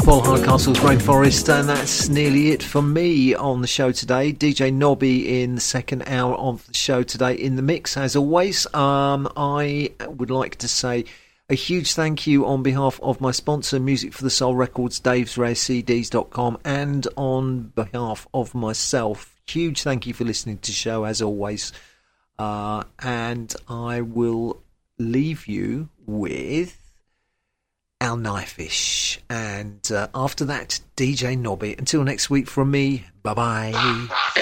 Paul Hardcastle's Rainforest, and that's nearly it for me on the show today. DJ Nobby in the second hour of the show today in the mix, as always. I would like to say a huge thank you on behalf of my sponsor, Music for the Soul Records, davesrarecds.com, and on behalf of myself. Huge thank you for listening to the show, as always. And I will leave you with Al Knifeish, and after that, DJ Nobby. Until next week from me, bye-bye.